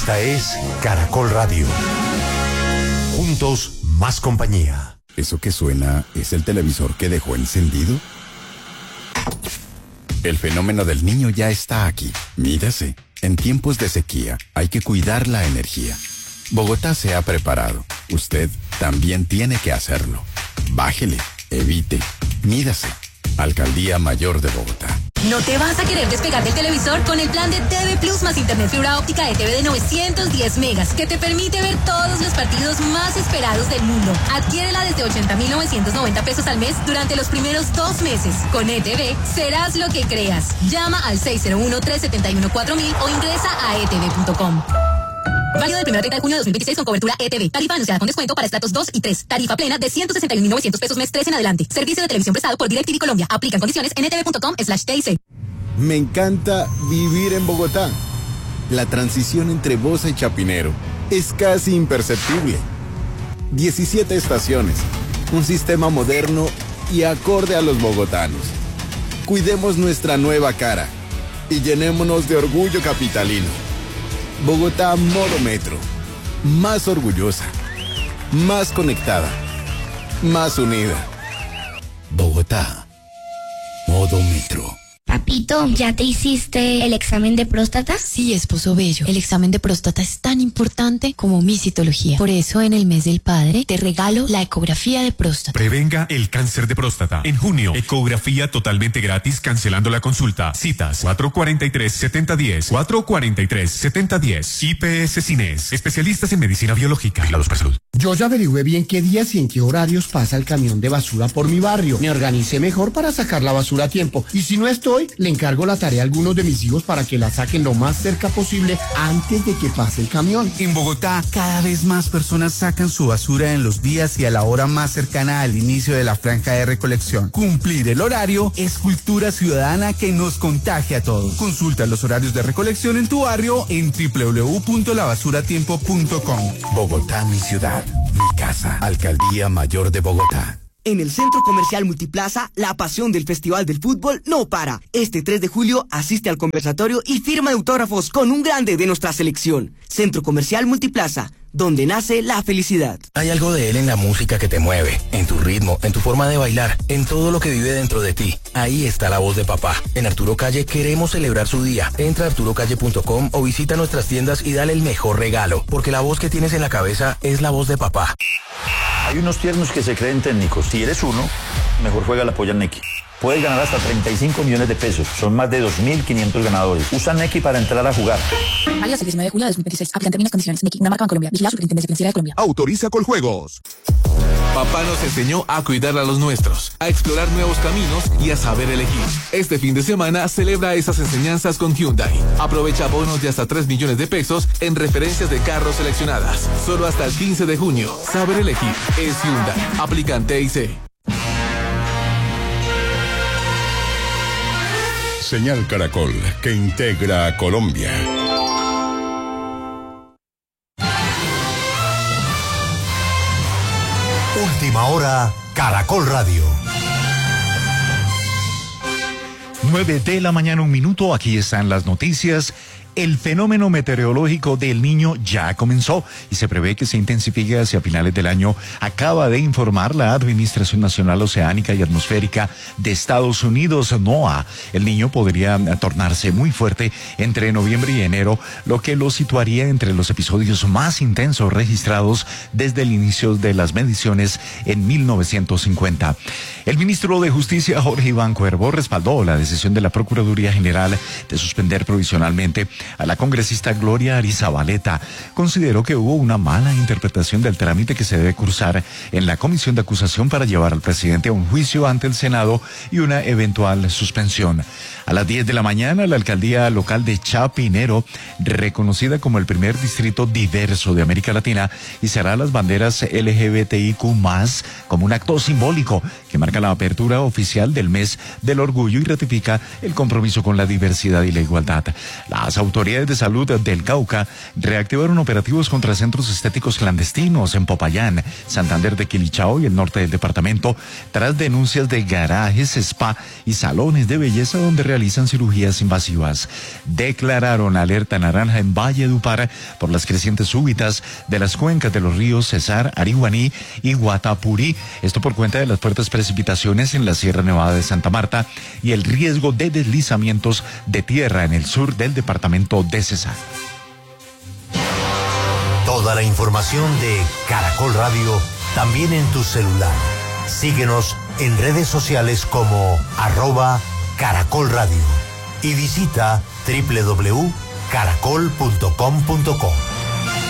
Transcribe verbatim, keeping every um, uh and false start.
Esta es Caracol Radio. Juntos, más compañía. ¿Eso que suena es el televisor que dejó encendido? El fenómeno del niño ya está aquí. Mírase, en tiempos de sequía hay que cuidar la energía. Bogotá se ha preparado. Usted también tiene que hacerlo. Bájele, evite, mídase. Alcaldía Mayor de Bogotá. ¿No te vas a querer despegar del televisor con el plan de T V Plus más internet fibra óptica de T V de novecientos diez megas que te permite ver todos los partidos más esperados del mundo? Adquiérela desde ochenta mil novecientos noventa pesos al mes durante los primeros dos meses. Con E T V serás lo que creas. Llama al seis cero uno, tres siete uno, cuatro mil o ingresa a e t v punto com. Válido del primero al treinta de junio de dos mil veintiséis con cobertura E T V. Tarifa anunciada con descuento para estratos dos y tres. Tarifa plena de ciento sesenta y un mil novecientos pesos mes tres en adelante. Servicio de televisión prestado por DirecTV Colombia. Aplican condiciones en e t v punto com slash t i c. Me encanta vivir en Bogotá. La transición entre Bosa y Chapinero es casi imperceptible. diecisiete estaciones, un sistema moderno y acorde a los bogotanos. Cuidemos nuestra nueva cara y llenémonos de orgullo capitalino. Bogotá modo metro, más orgullosa, más conectada, más unida. Bogotá, modo metro. Papito, ¿ya te hiciste el examen de próstata? Sí, esposo bello. El examen de próstata es tan importante como mi citología. Por eso, en el mes del padre, te regalo la ecografía de próstata. Prevenga el cáncer de próstata. En junio, ecografía totalmente gratis, cancelando la consulta. Citas cuatro cuatro tres, siete cero uno cero, cuatro cuatro tres, siete cero uno cero. I P S Cines, especialistas en medicina biológica. Vigilados para salud. Yo ya averigüé bien qué días y en qué horarios pasa el camión de basura por mi barrio. Me organicé mejor para sacar la basura a tiempo. Y si no estoy, le encargo la tarea a algunos de mis hijos para que la saquen lo más cerca posible antes de que pase el camión. En Bogotá, cada vez más personas sacan su basura en los días y a la hora más cercana al inicio de la franja de recolección. Cumplir el horario es cultura ciudadana que nos contagia a todos. Consulta los horarios de recolección en tu barrio en doble u doble u doble u punto la basura a tiempo punto com. Bogotá, mi ciudad, mi casa. Alcaldía Mayor de Bogotá. En el Centro Comercial Multiplaza, la pasión del Festival del Fútbol no para. Este tres de julio asiste al conversatorio y firma de autógrafos con un grande de nuestra selección. Centro Comercial Multiplaza, donde nace la felicidad. Hay algo de él en la música que te mueve, en tu ritmo, en tu forma de bailar, en todo lo que vive dentro de ti. Ahí está la voz de papá. En Arturo Calle queremos celebrar su día. Entra a arturo calle punto com o visita nuestras tiendas y dale el mejor regalo, porque la voz que tienes en la cabeza es la voz de papá. Hay unos tiernos que se creen técnicos. Si eres uno, mejor juega la polla Nequi. Puedes ganar hasta treinta y cinco millones de pesos. Son más de dos mil quinientos ganadores. Usa Nequi para entrar a jugar. Válido el diecinueve de julio de dos mil veintiséis. Aplican términos y condiciones. Nequi, una marca Bancolombia. Vigilado Superintendencia Financiera de Colombia. Autoriza Coljuegos. Papá nos enseñó a cuidar a los nuestros, a explorar nuevos caminos y a saber elegir. Este fin de semana celebra esas enseñanzas con Hyundai. Aprovecha bonos de hasta tres millones de pesos en referencias de carros seleccionadas. Solo hasta el quince de junio. Saber elegir es Hyundai. Aplican T I C. Señal Caracol, que integra a Colombia. Última hora, Caracol Radio. nueve de la mañana, un minuto. Aquí están las noticias. El fenómeno meteorológico del Niño ya comenzó y se prevé que se intensifique hacia finales del año. Acaba de informar la Administración Nacional Oceánica y Atmosférica de Estados Unidos, NOAA. El Niño podría tornarse muy fuerte entre noviembre y enero, lo que lo situaría entre los episodios más intensos registrados desde el inicio de las mediciones en mil novecientos cincuenta. El ministro de Justicia, Jorge Iván Cuervo, respaldó la decisión de la Procuraduría General de suspender provisionalmente a la congresista Gloria Arizabaleta. Consideró que hubo una mala interpretación del trámite que se debe cursar en la comisión de acusación para llevar al presidente a un juicio ante el Senado y una eventual suspensión. A las diez de la mañana, la alcaldía local de Chapinero, reconocida como el primer distrito diverso de América Latina, izará las banderas L G B T I Q más, como un acto simbólico que marca la apertura oficial del mes del orgullo y ratifica el compromiso con la diversidad y la igualdad. Las autoridades autoridades de salud del Cauca reactivaron operativos contra centros estéticos clandestinos en Popayán, Santander de Quilichao y el norte del departamento, tras denuncias de garajes, spa y salones de belleza donde realizan cirugías invasivas. Declararon alerta naranja en Valledupar por las crecientes súbitas de las cuencas de los ríos Cesar, Ariguaní y Guatapurí. Esto por cuenta de las fuertes precipitaciones en la Sierra Nevada de Santa Marta y el riesgo de deslizamientos de tierra en el sur del departamento de Cesar. Toda la información de Caracol Radio también en tu celular. Síguenos en redes sociales como arroba Caracol Radio y visita doble u doble u doble u punto caracol punto com punto co.